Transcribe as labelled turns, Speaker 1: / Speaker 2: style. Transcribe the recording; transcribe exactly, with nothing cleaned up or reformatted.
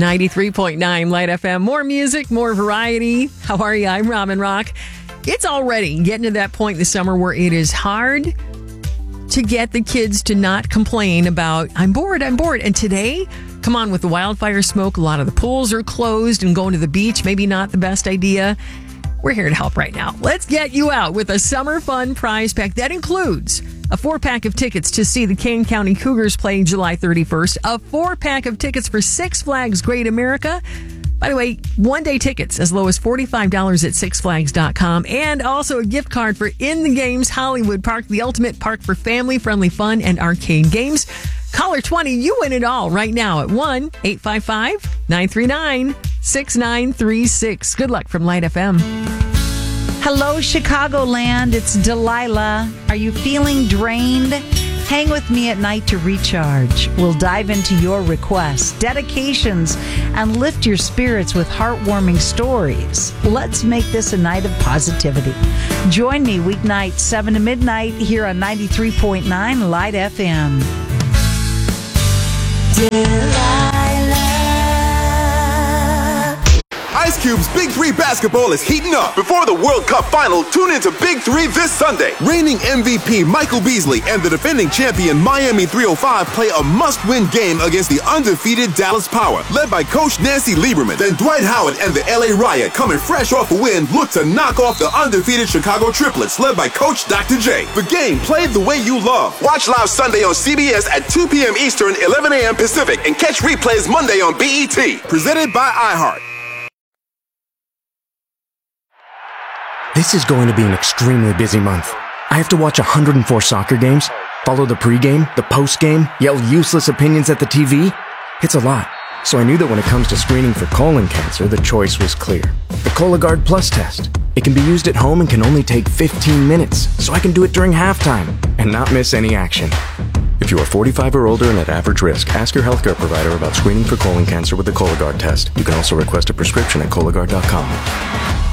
Speaker 1: ninety-three point nine Light F M. More music, more variety. How are you? I'm Robin Rock. It's already getting to that point in the summer where it is hard to get the kids to not complain about, I'm bored, I'm bored. And today, come on, with the wildfire smoke, a lot of the pools are closed and going to the beach, maybe not the best idea. We're here to help right now. Let's get you out with a summer fun prize pack that includes a four-pack of tickets to see the Kane County Cougars play July thirty-first, a four-pack of tickets for Six Flags Great America. By the way, one-day tickets as low as forty-five dollars at six flags dot com, and also a gift card for In the Games Hollywood Park, the ultimate park for family-friendly fun and arcade games. Caller twenty, you win it all right now at one eight five five, nine three nine, six nine three six. Good luck from Light F M.
Speaker 2: Hello, Chicagoland. It's Delilah. Are you feeling drained? Hang with me at night to recharge. We'll dive into your requests, dedications, and lift your spirits with heartwarming stories. Let's make this a night of positivity. Join me weeknight seven to midnight here on ninety-three point nine Light F M. Delilah.
Speaker 3: Ice Cube's Big Three basketball is heating up. Before the World Cup final, tune into Big Three this Sunday. Reigning M V P Michael Beasley and the defending champion Miami three oh five play a must-win game against the undefeated Dallas Power, led by Coach Nancy Lieberman. Then Dwight Howard and the L A Riot, coming fresh off a win, look to knock off the undefeated Chicago Triplets, led by Coach Doctor J. The game played the way you love. Watch live Sunday on C B S at two p.m. Eastern, eleven a.m. Pacific, and catch replays Monday on B E T. Presented by iHeart.
Speaker 4: This is going to be an extremely busy month. I have to watch one hundred four soccer games, follow the pregame, the postgame, yell useless opinions at the T V. It's a lot. So I knew that when it comes to screening for colon cancer, the choice was clear. The Cologuard Plus test. It can be used at home and can only take fifteen minutes, so I can do it during halftime and not miss any action. If you are forty-five or older and at average risk, ask your healthcare provider about screening for colon cancer with the Cologuard test. You can also request a prescription at Cologuard dot com.